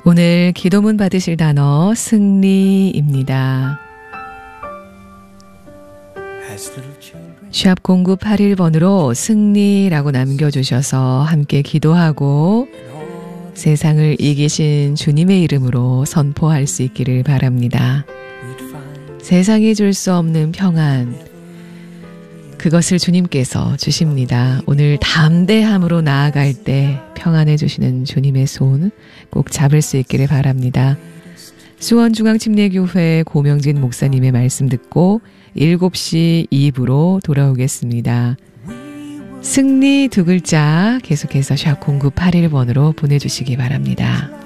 오늘 기도문 받으실 단어 승리입니다. 샵 0981번으로 승리라고 남겨주셔서 함께 기도하고 세상을 이기신 주님의 이름으로 선포할 수 있기를 바랍니다. 세상이 줄 수 없는 평안, 그것을 주님께서 주십니다. 오늘 담대함으로 나아갈 때 평안해 주시는 주님의 손 꼭 잡을 수 있기를 바랍니다. 수원중앙침례교회 고명진 목사님의 말씀 듣고 7시 2부로 돌아오겠습니다. 승리 두 글자 계속해서 샵 0981번으로 보내주시기 바랍니다.